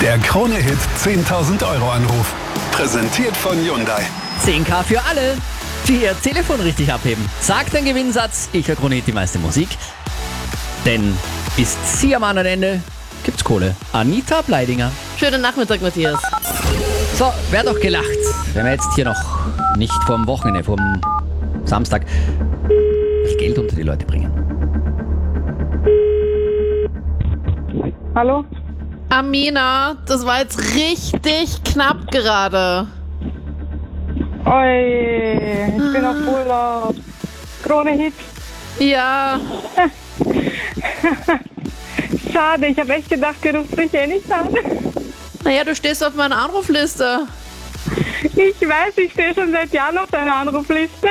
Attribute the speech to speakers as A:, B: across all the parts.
A: Der Krone-Hit 10.000 Euro Anruf. Präsentiert von Hyundai.
B: 10.000 für alle, die ihr Telefon richtig abheben. Sagt den Gewinnsatz, ich höre Krone-Hit die meiste Musik. Denn bis sie am anderen Ende gibt's Kohle. Anita Bleidinger.
C: Schönen Nachmittag, Matthias.
B: So, wer doch gelacht, wenn wir jetzt hier noch nicht vorm Wochenende, vorm Samstag das Geld unter die Leute bringen.
D: Hallo?
C: Amina, das war jetzt richtig knapp gerade.
D: Oi, ich bin auf Urlaub. Krone-Hit.
C: Ja,
D: Schade, ich habe echt gedacht, du rufst mich eh nicht an.
C: naja, du stehst auf meiner Anrufliste.
D: Ich weiß, ich stehe schon seit Jahren auf deiner Anrufliste.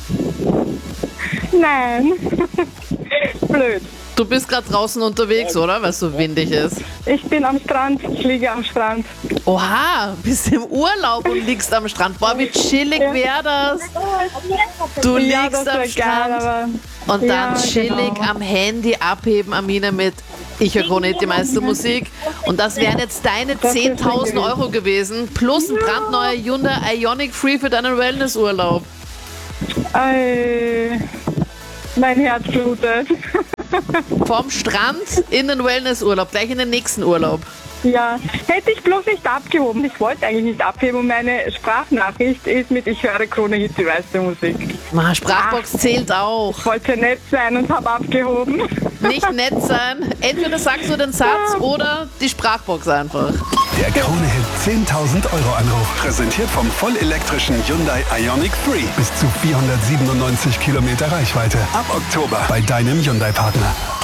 D: Nein. Blöd.
C: Du bist gerade draußen unterwegs, oder? Weil es so windig ist.
D: Ich bin am Strand, ich liege am Strand.
C: Oha, bist im Urlaub und liegst am Strand. Boah, wie chillig wäre das. Du
D: Ja,
C: liegst
D: das wär
C: am
D: geil,
C: Strand
D: aber
C: und dann
D: ja,
C: chillig
D: genau.
C: am Handy abheben, Amina, mit Ich höre Krone Hit die meiste Musik. Und das wären jetzt deine
D: Das ist
C: 10.000 Euro gewesen, plus ein brandneuer Hyundai Ioniq Free für deinen Wellnessurlaub.
D: Ei, mein Herz blutet.
C: Vom Strand in den Wellnessurlaub, gleich in den nächsten Urlaub.
D: Ja, hätte ich bloß nicht abgehoben. Ich wollte eigentlich nicht abheben und meine Sprachnachricht ist mit Ich höre Krone Hit die meiste Musik.
C: Ah, Sprachbox zählt auch.
D: Ich wollte nett sein und habe abgehoben.
C: Nicht nett sein. Entweder sagst du den Satz oder die Sprachbox einfach.
A: Der Krone-Hit 10.000 Euro Anruf. Präsentiert vom vollelektrischen Hyundai Ioniq 3. Bis zu 497 Kilometer Reichweite. Ab Oktober bei deinem Hyundai-Partner.